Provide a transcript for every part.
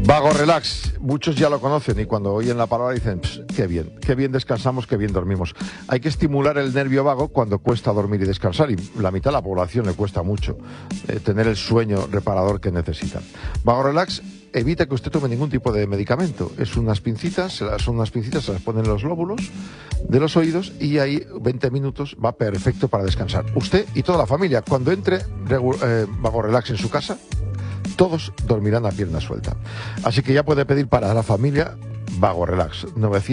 Vago Relax, muchos ya lo conocen y cuando oyen la palabra dicen, qué bien descansamos, qué bien dormimos. Hay que estimular el nervio vago cuando cuesta dormir y descansar, y la mitad de la población le cuesta mucho tener el sueño reparador que necesita. Vago Relax evita que usted tome ningún tipo de medicamento. Es unas pincitas, se las ponen en los lóbulos de los oídos y ahí 20 minutos va perfecto para descansar. Usted y toda la familia, cuando entre Vago Relax en su casa, todos dormirán a pierna suelta. Así que ya puede pedir para la familia Vago Relax,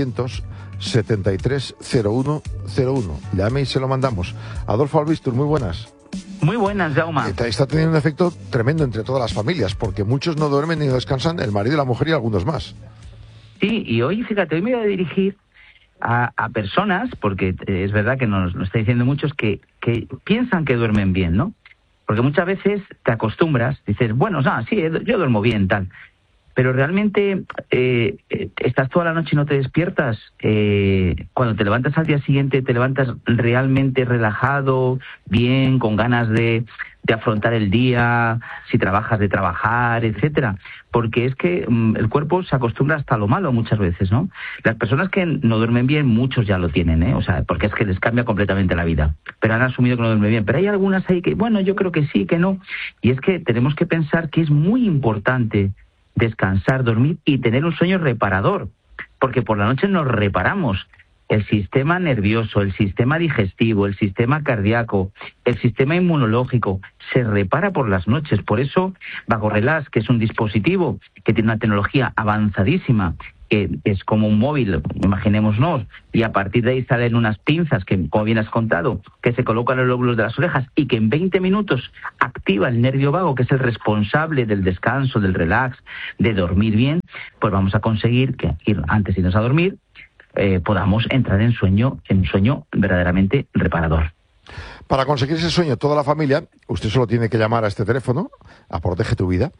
973-0101. Llame y se lo mandamos. Adolfo Albistur, muy buenas. Muy buenas, Jaume. Está teniendo un efecto tremendo entre todas las familias, porque muchos no duermen ni descansan, el marido y la mujer y algunos más. Sí, y hoy, fíjate, hoy me voy a dirigir a personas, porque es verdad que nos está diciendo muchos que piensan que duermen bien, ¿no? Porque muchas veces te acostumbras, dices, bueno, sí, yo duermo bien, tal. Pero realmente estás toda la noche y no te despiertas. Cuando te levantas al día siguiente, te levantas realmente relajado, bien, con ganas de afrontar el día, si trabajas, de trabajar, etcétera. Porque es que el cuerpo se acostumbra hasta lo malo muchas veces, ¿no? Las personas que no duermen bien, muchos ya lo tienen, ¿eh? O sea, porque es que les cambia completamente la vida. Pero han asumido que no duermen bien. Pero hay algunas ahí que, bueno, yo creo que sí, que no. Y es que tenemos que pensar que es muy importante descansar, dormir y tener un sueño reparador, porque por la noche nos reparamos. El sistema nervioso, el sistema digestivo, el sistema cardíaco, el sistema inmunológico se repara por las noches. Por eso Vago Relax, que es un dispositivo que tiene una tecnología avanzadísima, que es como un móvil, imaginémonos, y a partir de ahí salen unas pinzas que, como bien has contado, que se colocan en los lóbulos de las orejas y que en 20 minutos activa el nervio vago, que es el responsable del descanso, del relax, de dormir bien. Pues vamos a conseguir que antes de irnos a dormir podamos entrar en sueño verdaderamente reparador. Para conseguir ese sueño, toda la familia, usted solo tiene que llamar a este teléfono, a Protege tu Vida,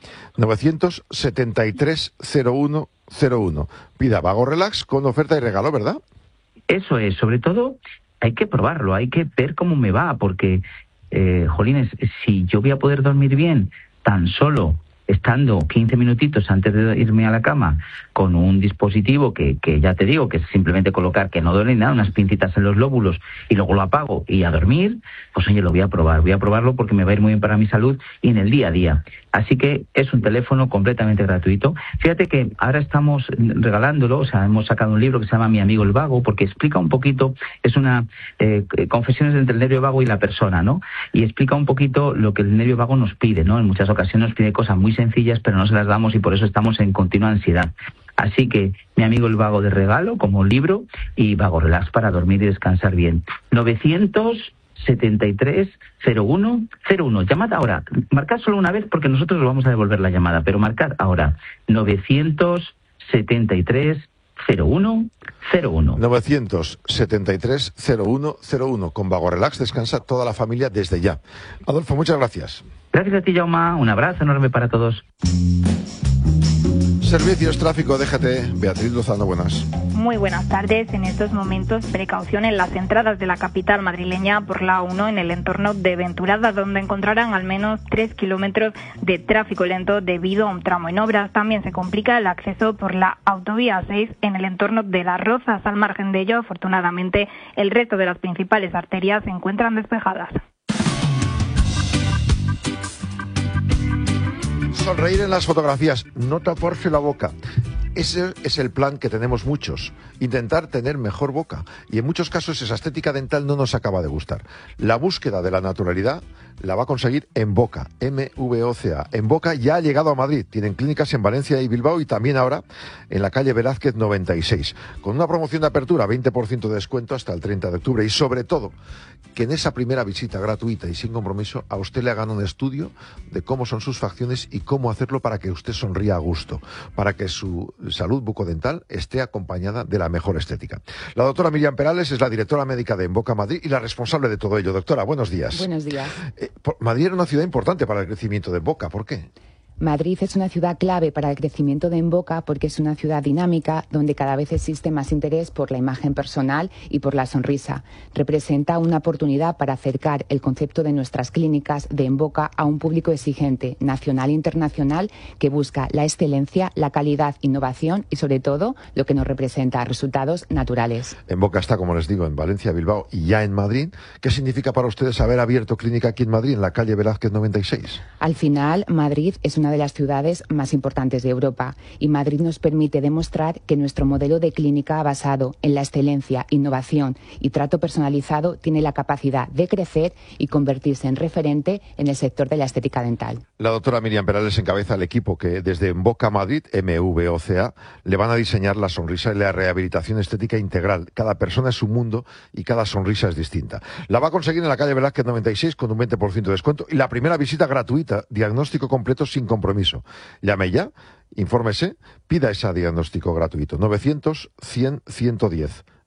973-0101. Pida Vago Relax con oferta y regalo, ¿verdad? Eso es, sobre todo hay que probarlo, hay que ver cómo me va, porque, jolines, si yo voy a poder dormir bien tan solo estando 15 minutitos antes de irme a la cama con un dispositivo que ya te digo, que es simplemente colocar, que no duele nada, unas pincitas en los lóbulos y luego lo apago y a dormir, pues oye, lo voy a probarlo porque me va a ir muy bien para mi salud y en el día a día. Así que es un teléfono completamente gratuito. Fíjate que ahora estamos regalándolo, o sea, hemos sacado un libro que se llama Mi amigo el vago, porque explica un poquito, es una confesiones entre el nervio vago y la persona, ¿no? Y explica un poquito lo que el nervio vago nos pide, ¿no? En muchas ocasiones nos pide cosas muy sencillas, pero no se las damos y por eso estamos en continua ansiedad. Así que Mi amigo el vago de regalo como libro y Vago Relax para dormir y descansar bien. 973-0101. Llamad ahora. Marcad solo una vez porque nosotros os vamos a devolver la llamada, pero marcad ahora. 973-0101. 973-0101. Con Vago Relax descansa toda la familia desde ya. Adolfo, muchas gracias. Gracias a ti, Jaume. Un abrazo enorme para todos. Servicios Tráfico, déjate. Beatriz Lozano, buenas. Muy buenas tardes. En estos momentos, precaución en las entradas de la capital madrileña por la A1 en el entorno de Venturada, donde encontrarán al menos 3 kilómetros de tráfico lento debido a un tramo en obras. También se complica el acceso por la autovía 6 en el entorno de Las Rozas. Al margen de ello, afortunadamente, el resto de las principales arterias se encuentran despejadas. Sonreír en las fotografías, no taparse la boca. Ese es el plan que tenemos muchos, intentar tener mejor boca. Y en muchos casos esa estética dental no nos acaba de gustar. La búsqueda de la naturalidad la va a conseguir En Boca, MVOCA. En Boca ya ha llegado a Madrid. Tienen clínicas en Valencia y Bilbao y también ahora en la calle Velázquez 96. Con una promoción de apertura, 20% de descuento hasta el 30 de octubre. Y sobre todo, que en esa primera visita gratuita y sin compromiso a usted le hagan un estudio de cómo son sus facciones y cómo hacerlo para que usted sonría a gusto, para que su salud bucodental esté acompañada de la mejor estética. La doctora Miriam Perales es la directora médica de En Boca Madrid y la responsable de todo ello. Doctora, buenos días. Buenos días. Madrid era una ciudad importante para el crecimiento de En Boca, ¿por qué? Madrid es una ciudad clave para el crecimiento de En Boca porque es una ciudad dinámica donde cada vez existe más interés por la imagen personal y por la sonrisa. Representa una oportunidad para acercar el concepto de nuestras clínicas de En Boca a un público exigente, nacional e internacional, que busca la excelencia, la calidad, innovación y sobre todo lo que nos representa, resultados naturales. En Boca está, como les digo, en Valencia, Bilbao y ya en Madrid. ¿Qué significa para ustedes haber abierto clínica aquí en Madrid, en la calle Velázquez 96? Al final, Madrid es una de las ciudades más importantes de Europa y Madrid nos permite demostrar que nuestro modelo de clínica basado en la excelencia, innovación y trato personalizado tiene la capacidad de crecer y convertirse en referente en el sector de la estética dental. La doctora Miriam Perales encabeza el equipo que desde En Boca Madrid, MVOCA, le van a diseñar la sonrisa y la rehabilitación estética integral. Cada persona es un mundo y cada sonrisa es distinta. La va a conseguir en la calle Velázquez 96 con un 20% de descuento y la primera visita gratuita, diagnóstico completo sin compromiso. Llame ya, infórmese, pida ese diagnóstico gratuito. 900-100-110.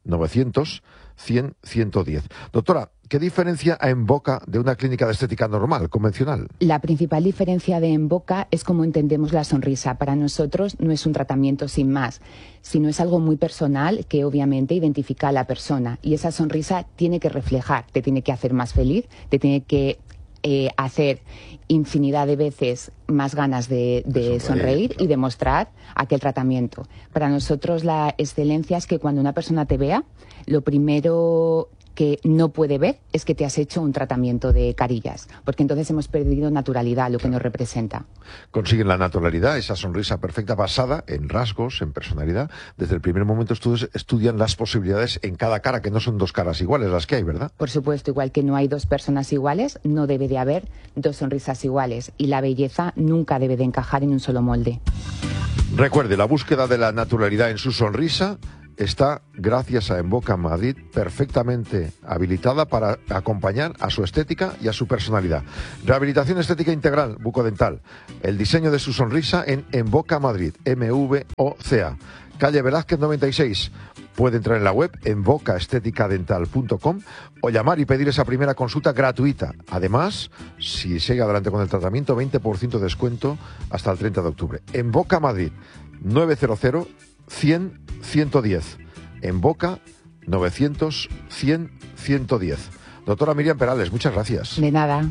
900-100-110. Doctora, ¿qué diferencia a En Boca de una clínica de estética normal, convencional? La principal diferencia de En Boca es cómo entendemos la sonrisa. Para nosotros no es un tratamiento sin más, sino es algo muy personal que obviamente identifica a la persona. Y esa sonrisa tiene que reflejar, te tiene que hacer más feliz, te tiene que hacer infinidad de veces más ganas de sonreír, claro, y demostrar aquel tratamiento. Para nosotros la excelencia es que cuando una persona te vea, lo primero que no puede ver es que te has hecho un tratamiento de carillas, porque entonces hemos perdido naturalidad, lo que nos representa. Consiguen la naturalidad, esa sonrisa perfecta basada en rasgos, en personalidad. Desde el primer momento ustedes estudian las posibilidades en cada cara, que no son dos caras iguales las que hay, ¿verdad? Por supuesto, igual que no hay dos personas iguales, no debe de haber dos sonrisas iguales, y la belleza nunca debe de encajar en un solo molde. Recuerde, la búsqueda de la naturalidad en su sonrisa está, gracias a En Boca Madrid, perfectamente habilitada para acompañar a su estética y a su personalidad. Rehabilitación estética integral, bucodental. El diseño de su sonrisa en Boca Madrid, MVOCA. Calle Velázquez 96. Puede entrar en la web enbocaesteticadental.com o llamar y pedir esa primera consulta gratuita. Además, si sigue adelante con el tratamiento, 20% de descuento hasta el 30 de octubre. En Boca Madrid, 900 100 110. En Boca 900 100 110. Doctora Miriam Perales, muchas gracias. De nada.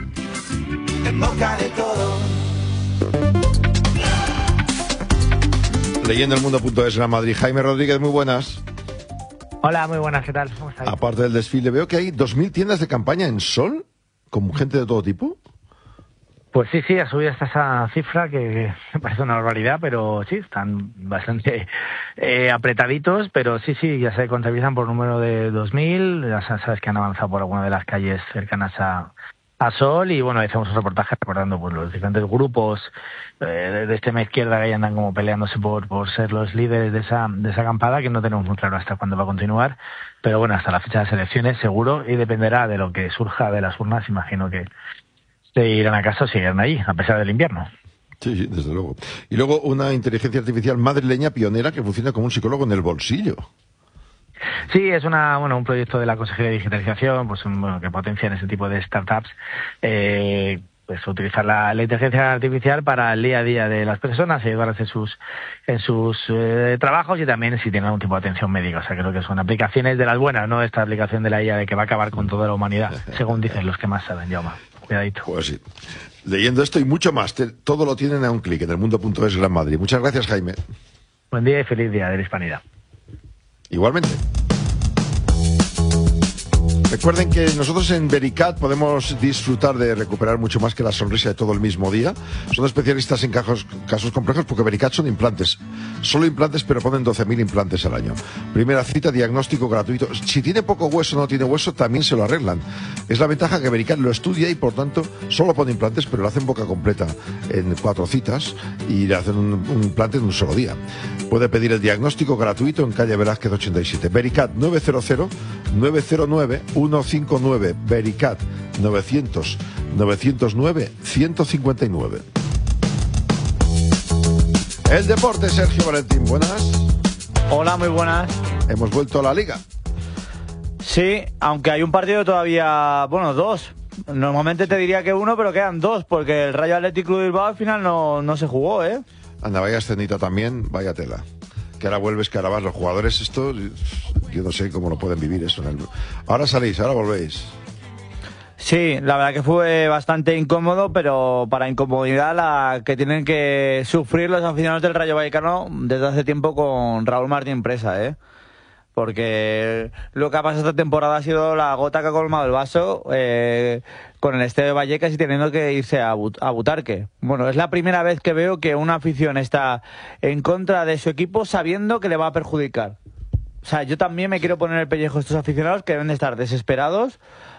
En boca de todo. Leyendo el mundo.es, Gran Madrid. Jaime Rodríguez, muy buenas. Hola, muy buenas, ¿qué tal? ¿Cómo estáis? Aparte del desfile, veo que hay 2.000 tiendas de campaña en Sol, con gente de todo tipo. Pues sí, ha subido hasta esa cifra que me parece una barbaridad, pero sí, están bastante apretaditos, pero sí, ya se contabilizan por número de 2.000, ya sabes que han avanzado por alguna de las calles cercanas a Sol, y bueno, hacemos un reportaje recordando pues los diferentes grupos de extrema izquierda que ahí andan como peleándose por ser los líderes de esa acampada, que no tenemos muy claro hasta cuándo va a continuar, pero bueno, hasta la fecha de elecciones seguro, y dependerá de lo que surja de las urnas, imagino que se irán a casa o seguirán allí, a pesar del invierno. Sí, desde luego. Y luego una inteligencia artificial madrileña pionera que funciona como un psicólogo en el bolsillo. Sí, es un proyecto de la Consejería de Digitalización, pues que potencia en ese tipo de startups, pues utilizar la inteligencia artificial para el día a día de las personas, ayudarlas en sus trabajos, y también si tienen algún tipo de atención médica. O sea, creo que son aplicaciones de las buenas, no esta aplicación de la IA de que va a acabar con toda la humanidad, según dicen los que más saben, Jaume. Cuidadito. Pues sí. Leyendo esto y mucho más, todo lo tienen a un clic en elmundo.es Gran Madrid. Muchas gracias, Jaime. Buen día y feliz día de la Hispanidad. Igualmente. Recuerden que nosotros en Vericat podemos disfrutar de recuperar mucho más que la sonrisa de todo el mismo día. Son especialistas en casos complejos porque Vericat son implantes. Solo implantes, pero ponen 12.000 implantes al año. Primera cita, diagnóstico gratuito. Si tiene poco hueso o no tiene hueso, también se lo arreglan. Es la ventaja que Vericat lo estudia y, por tanto, solo pone implantes, pero lo hacen boca completa en 4 citas y le hacen un implante en un solo día. Puede pedir el diagnóstico gratuito en calle Velázquez 87. Vericat 900-909-159. Vericat 900-909-159. El deporte, Sergio Valentín, buenas. Hola, muy buenas. Hemos vuelto a la Liga. Sí, aunque hay un partido todavía, dos Normalmente te diría que uno, pero quedan dos, porque el Rayo Athletic Club de Bilbao al final no se jugó, ¿eh? Anda, vaya escenita también, vaya tela. Que ahora vuelves, que ahora vas. Los jugadores, esto, yo no sé cómo lo pueden vivir eso. Ahora salís, ahora volvéis. Sí, la verdad que fue bastante incómodo, pero para incomodidad la que tienen que sufrir los aficionados del Rayo Vallecano desde hace tiempo con Raúl Martín Presa, ¿eh? Porque lo que ha pasado esta temporada ha sido la gota que ha colmado el vaso con el Estadio de Vallecas y teniendo que irse a Butarque. Bueno, es la primera vez que veo que una afición está en contra de su equipo sabiendo que le va a perjudicar. O sea, yo también me quiero poner el pellejo a estos aficionados que deben de estar desesperados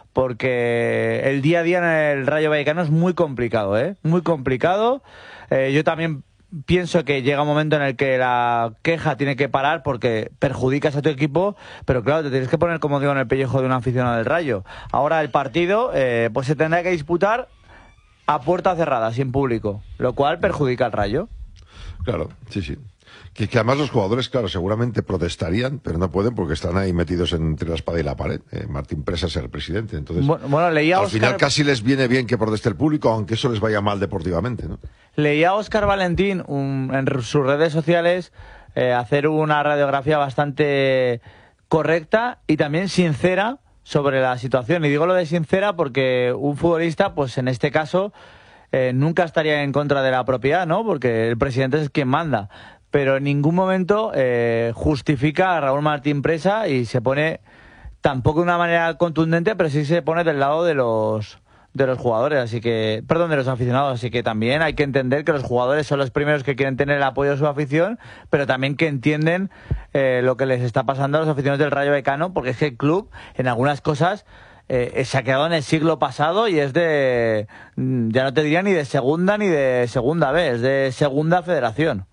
porque el día a día en el Rayo Vallecano es muy complicado, ¿eh? Muy complicado. Yo también pienso que llega un momento en el que la queja tiene que parar porque perjudicas a tu equipo, pero claro, te tienes que poner, como digo, en el pellejo de un aficionado del Rayo. Ahora el partido pues se tendrá que disputar a puerta cerrada, sin público, lo cual perjudica al Rayo. Claro, sí, sí. Que además los jugadores, claro, seguramente protestarían, pero no pueden porque están ahí metidos entre la espada y la pared. Martín Presa es el presidente, entonces bueno, leía al final casi les viene bien que proteste el público, aunque eso les vaya mal deportivamente, ¿no? Leía a Óscar Valentín en sus redes sociales hacer una radiografía bastante correcta y también sincera sobre la situación. Y digo lo de sincera porque un futbolista, pues en este caso, nunca estaría en contra de la propiedad, ¿no? Porque el presidente es quien manda. Pero en ningún momento justifica a Raúl Martín Presa y se pone, tampoco de una manera contundente, pero sí se pone del lado de los jugadores, así que, perdón, de los aficionados, así que también hay que entender que los jugadores son los primeros que quieren tener el apoyo de su afición, pero también que entienden lo que les está pasando a los aficionados del Rayo Vallecano, porque es que el club, en algunas cosas, se ha quedado en el siglo pasado y es de, ya no te diría ni de segunda ni de segunda B, es de segunda federación.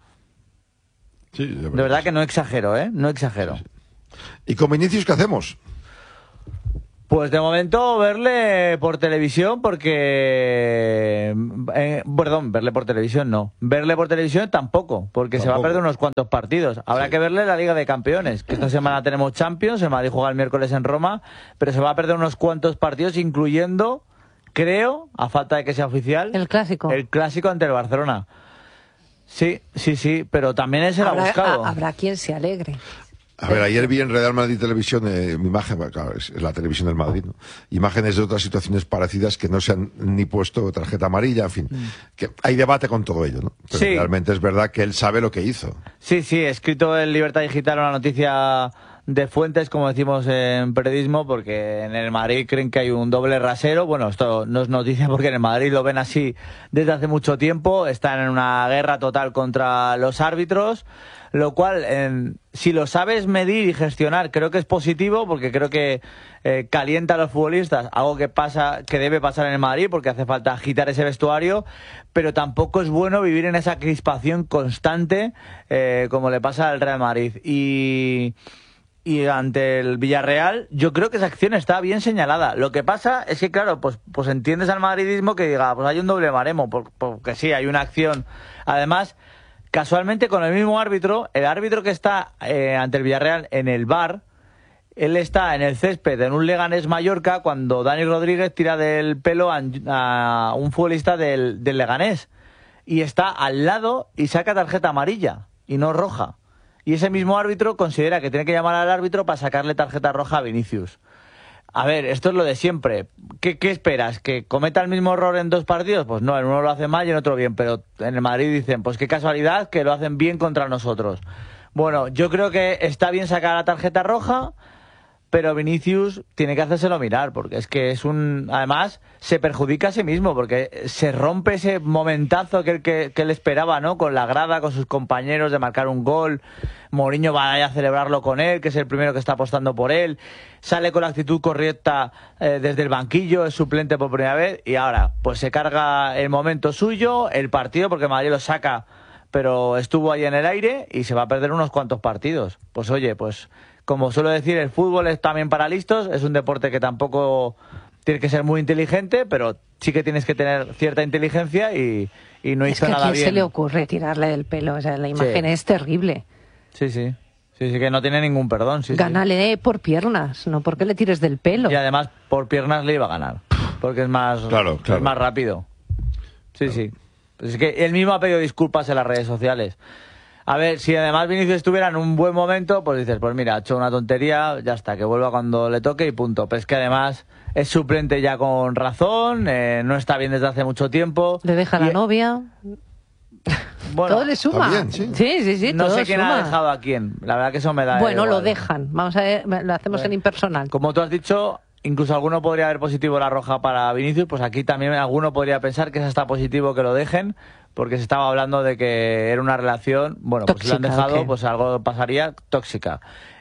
Sí, de verdad que no exagero, ¿eh? No exagero. Sí, sí. ¿Y con Vinicius qué hacemos? Pues de momento verle por televisión porque... perdón, verle por televisión no. Verle por televisión tampoco, porque se va a perder unos cuantos partidos. Habrá que verle la Liga de Campeones, que esta semana tenemos Champions, el Madrid juega el miércoles en Roma, pero se va a perder unos cuantos partidos, incluyendo, creo, a falta de que sea oficial... El clásico. El clásico ante el Barcelona. Sí, pero también es el buscado. Habrá quien se alegre. A ver, ayer vi en Real Madrid Televisión mi imagen, claro, es la televisión del Madrid, ¿no? Imágenes de otras situaciones parecidas que no se han ni puesto tarjeta amarilla, en fin, que hay debate con todo ello, ¿no? Pero sí, realmente es verdad que él sabe lo que hizo. Sí, he escrito en Libertad Digital una noticia de fuentes, como decimos en periodismo, porque en el Madrid creen que hay un doble rasero. Bueno, esto no es noticia porque en el Madrid lo ven así desde hace mucho tiempo. Están en una guerra total contra los árbitros, lo cual, si lo sabes medir y gestionar, creo que es positivo, porque creo que calienta a los futbolistas, algo que debe pasar en el Madrid, porque hace falta agitar ese vestuario, pero tampoco es bueno vivir en esa crispación constante como le pasa al Real Madrid. Y ante el Villarreal, yo creo que esa acción está bien señalada. Lo que pasa es que, claro, pues entiendes al madridismo que diga, pues hay un doble baremo, porque sí, hay una acción. Además, casualmente con el mismo árbitro, el árbitro que está ante el Villarreal en el VAR, él está en el césped en un Leganés Mallorca cuando Dani Rodríguez tira del pelo a un futbolista del Leganés. Y está al lado y saca tarjeta amarilla y no roja. Y ese mismo árbitro considera que tiene que llamar al árbitro para sacarle tarjeta roja a Vinicius. A ver, esto es lo de siempre. ¿Qué esperas? ¿Que cometa el mismo error en dos partidos? Pues no, en uno lo hace mal y en otro bien. Pero en el Madrid dicen, pues qué casualidad que lo hacen bien contra nosotros. Bueno, yo creo que está bien sacar la tarjeta roja, pero Vinicius tiene que hacérselo mirar, porque es que además se perjudica a sí mismo, porque se rompe ese momentazo que él esperaba, ¿no? Con la grada, con sus compañeros, de marcar un gol. Mourinho va a celebrarlo con él, que es el primero que está apostando por él. Sale con la actitud correcta desde el banquillo, es suplente por primera vez, y ahora pues se carga el momento suyo, el partido, porque Madrid lo saca, pero estuvo ahí en el aire y se va a perder unos cuantos partidos. Pues oye, pues como suelo decir, el fútbol es también para listos, es un deporte que tampoco tiene que ser muy inteligente, pero sí que tienes que tener cierta inteligencia y no hizo nada bien. Es que a quién se le ocurre tirarle del pelo, o sea, la imagen es terrible. Sí, que no tiene ningún perdón. Gánale por piernas, no porque le tires del pelo. Y además, por piernas le iba a ganar. porque es más, claro. Es más rápido. Sí, sí. Es que él mismo ha pedido disculpas en las redes sociales. A ver, si además Vinicius estuviera en un buen momento, pues dices, pues mira, ha hecho una tontería, ya está, que vuelva cuando le toque y punto. Pero es que además es suplente ya con razón, no está bien desde hace mucho tiempo. Le deja la novia. Bueno, todo le suma. Bien, sí. Sí, no todo sé quién suma. ha dejado a quién. La verdad que eso me da Bueno, igual. lo dejan. Vamos a ver, lo hacemos en impersonal. Como tú has dicho, incluso alguno podría haber positivo la roja para Vinicius, pues aquí también alguno podría pensar que es hasta positivo que lo dejen, porque se estaba hablando de que era una relación, bueno, pues si lo han Tóxica, dejado, ¿o qué? pues algo pasaría, tóxica.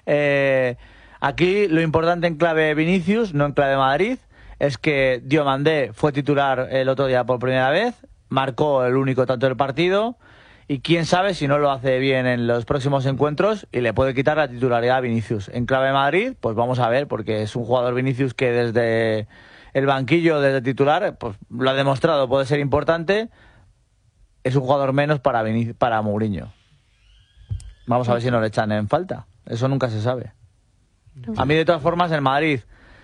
Aquí lo importante en clave Vinicius, no en clave Madrid, es que Diomandé fue titular el otro día por primera vez, marcó el único tanto del partido, y quién sabe si no lo hace bien en los próximos encuentros y le puede quitar la titularidad a Vinicius. En clave Madrid, pues vamos a ver, porque es un jugador Vinicius que desde el banquillo, desde titular, pues lo ha demostrado, puede ser importante. Es un jugador menos para Mourinho. Vamos a ver si no le echan en falta. Eso nunca se sabe. A mí, de todas formas, el Madrid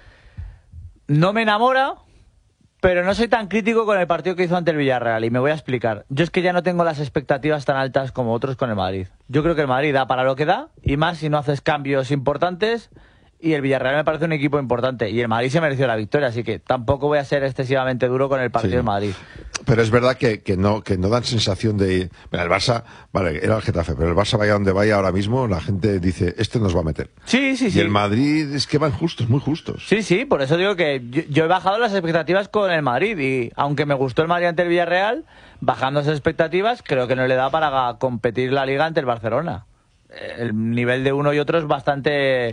no me enamora, pero no soy tan crítico con el partido que hizo ante el Villarreal, y me voy a explicar. Yo es que ya no tengo las expectativas tan altas como otros con el Madrid. Yo creo que el Madrid da para lo que da, y más si no haces cambios importantes, y el Villarreal me parece un equipo importante, y el Madrid se mereció la victoria, así que tampoco voy a ser excesivamente duro con el partido del Madrid. Pero es verdad que no dan sensación de... Mira, el Barça, vale, era el Getafe, pero el Barça vaya donde vaya ahora mismo, la gente dice, este nos va a meter. Sí. Y el Madrid es que van justos, muy justos. Sí, por eso digo que yo he bajado las expectativas con el Madrid, y aunque me gustó el Madrid ante el Villarreal, bajando esas expectativas, creo que no le da para competir la Liga ante el Barcelona. El nivel de uno y otro es bastante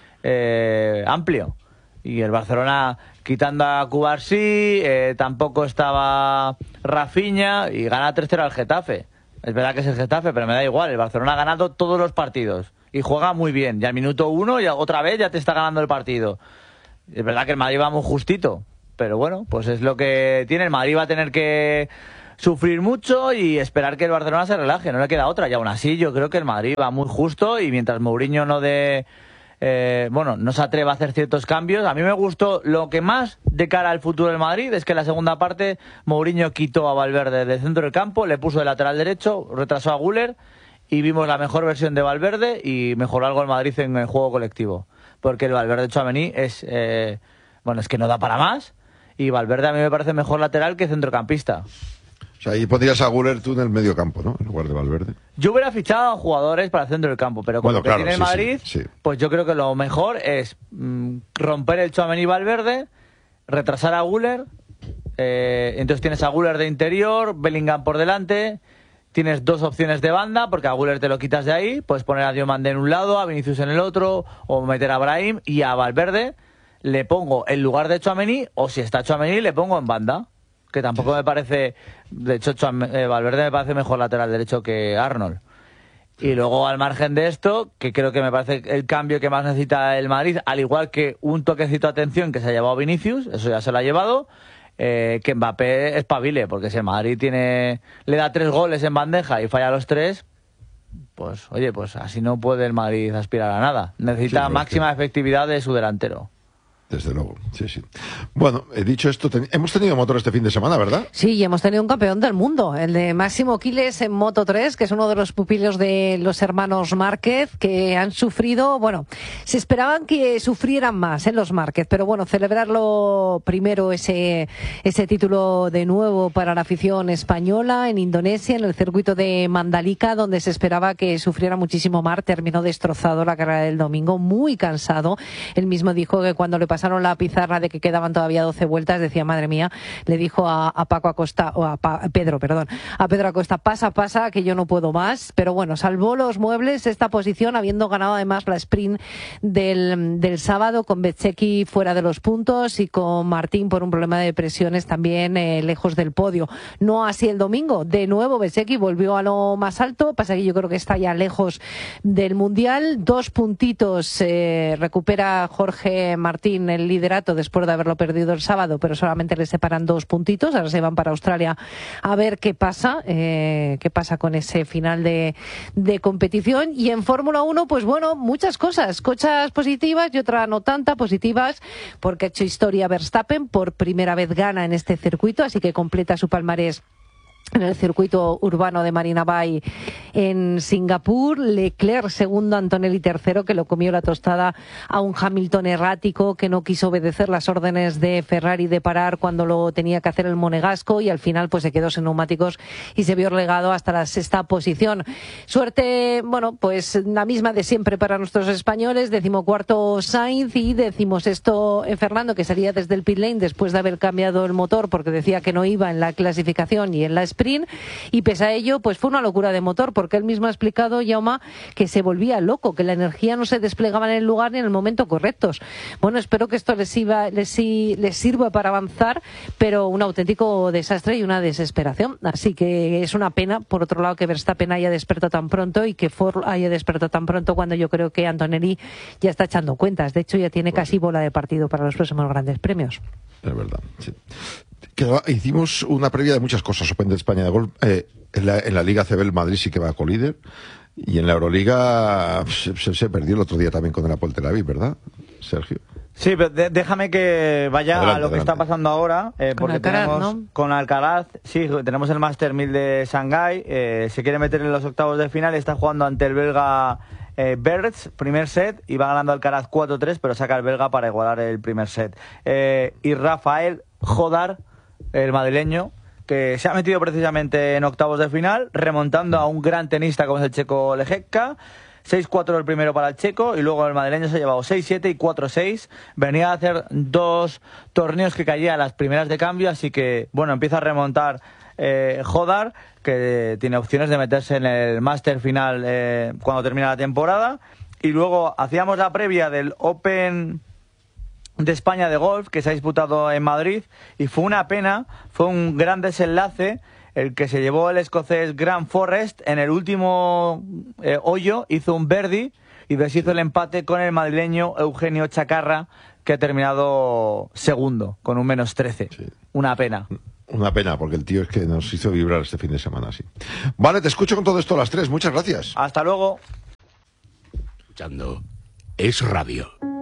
amplio. Y el Barcelona, quitando a Cubarsí, tampoco estaba Rafinha, y gana 3-0 al Getafe. Es verdad que es el Getafe, pero me da igual. El Barcelona ha ganado todos los partidos y juega muy bien. Y al minuto 1, y otra vez ya te está ganando el partido. Es verdad que el Madrid va muy justito, pero bueno, pues es lo que tiene. El Madrid va a tener que sufrir mucho y esperar que el Barcelona se relaje. No le queda otra. Y aún así, yo creo que el Madrid va muy justo, y mientras Mourinho no dé... no se atreva a hacer ciertos cambios. A mí me gustó lo que más de cara al futuro del Madrid es que en la segunda parte Mourinho quitó a Valverde del centro del campo, le puso de lateral derecho, retrasó a Güler, y vimos la mejor versión de Valverde, y mejoró algo el Madrid en el juego colectivo, porque el Valverde Tchouaméni es que no da para más, y Valverde a mí me parece mejor lateral que centrocampista. O sea, ahí pondrías a Güler tú en el medio campo, ¿no? En lugar de Valverde. Yo hubiera fichado a jugadores para el centro del campo, pero con lo que tiene el Madrid, sí. pues yo creo que lo mejor es romper el Tchouaméni Valverde, retrasar a Güler, entonces tienes a Güler de interior, Bellingham por delante, tienes dos opciones de banda, porque a Güler te lo quitas de ahí, puedes poner a Diomandé en un lado, a Vinicius en el otro, o meter a Brahim, y a Valverde le pongo en lugar de Tchouaméni, o si está Tchouaméni le pongo en banda, que tampoco me parece, de hecho Valverde me parece mejor lateral derecho que Arnold. Y luego, al margen de esto, que creo que me parece el cambio que más necesita el Madrid, al igual que un toquecito de atención que se ha llevado Vinicius, eso ya se lo ha llevado, que Mbappé espabile, porque si el Madrid le da 3 goles en bandeja y falla los 3, pues oye, pues así no puede el Madrid aspirar a nada. Necesita máxima efectividad de su delantero. Desde luego, sí. Bueno, he dicho esto, hemos tenido motor este fin de semana, ¿verdad? Sí, y hemos tenido un campeón del mundo, el de Máximo Quiles en Moto 3, que es uno de los pupilos de los hermanos Márquez, que han sufrido, se esperaban que sufrieran más los Márquez, pero celebrarlo primero ese título de nuevo para la afición española en Indonesia, en el circuito de Mandalika, donde se esperaba que sufriera muchísimo más, terminó destrozado la carrera del domingo, muy cansado. Él mismo dijo que cuando le pasaron la pizarra de que quedaban todavía 12 vueltas, decía, madre mía, le dijo a Paco Acosta, a Pedro Acosta, pasa, que yo no puedo más, pero salvó los muebles esta posición, habiendo ganado además la sprint del sábado, con Bezzecchi fuera de los puntos y con Martín por un problema de presiones también lejos del podio. No así el domingo, de nuevo Bezzecchi volvió a lo más alto, pasa que yo creo que está ya lejos del Mundial, 2 puntitos recupera Jorge Martín en el liderato después de haberlo perdido el sábado, pero solamente les separan 2 puntitos. Ahora se van para Australia a ver qué pasa con ese final de competición. Y en Fórmula 1, pues bueno, muchas cosas positivas y otras no tantas positivas, porque ha hecho historia Verstappen, por primera vez gana en este circuito, así que completa su palmarés en el circuito urbano de Marina Bay en Singapur. Leclerc segundo, Antonelli tercero, que lo comió la tostada a un Hamilton errático que no quiso obedecer las órdenes de Ferrari de parar cuando lo tenía que hacer el monegasco, y al final pues se quedó sin neumáticos y se vio relegado hasta la 6ª posición. Suerte, bueno, pues la misma de siempre para nuestros españoles. 14º Sainz y 16º Fernando, que salía desde el pit lane después de haber cambiado el motor porque decía que no iba en la clasificación y en la sprint, y pese a ello pues fue una locura de motor, porque él mismo ha explicado, Jaume, que se volvía loco, que la energía no se desplegaba en el lugar ni en el momento correctos. Bueno, espero que esto les sirva para avanzar, pero un auténtico desastre y una desesperación. Así que es una pena, por otro lado, que Verstappen haya despertado tan pronto y que Ford haya despertado tan pronto, cuando yo creo que Antonelli ya está echando cuentas. De hecho, ya tiene casi bola de partido para los próximos grandes premios. Es verdad, sí. Hicimos una previa de muchas cosas. Open de España de golf. En la Liga ACB el Madrid sí que va colíder. Y en la Euroliga se perdió el otro día también con el Apol Tel Aviv, ¿verdad, Sergio? Sí, pero déjame que vaya adelante, a lo que está pasando ahora, porque Alcaraz, tenemos, ¿no? Con Alcaraz, sí, tenemos el Master 1000 de Shanghái, se quiere meter en los octavos de final, está jugando ante el belga Bertz, primer set, y va ganando Alcaraz 4-3, pero saca el belga para igualar el primer set. Y Rafael Jodar, el madrileño, que se ha metido precisamente en octavos de final, remontando a un gran tenista como es el checo Lejecka. 6-4 el primero para el checo, y luego el madrileño se ha llevado 6-7 y 4-6. Venía a hacer 2 torneos que caía a las primeras de cambio, así que bueno, empieza a remontar Jodar, que tiene opciones de meterse en el máster final cuando termine la temporada. Y luego hacíamos la previa del Open de España de golf, que se ha disputado en Madrid, y fue una pena, fue un gran desenlace el que se llevó el escocés Grant Forrest. En el último hoyo hizo un birdie y deshizo el empate con el madrileño Eugenio Chacarra, que ha terminado segundo con un -13. Sí. Una pena. Una pena, porque el tío es que nos hizo vibrar este fin de semana, sí. Vale, te escucho con todo esto a las 3. Muchas gracias. Hasta luego. Escuchando Es Radio.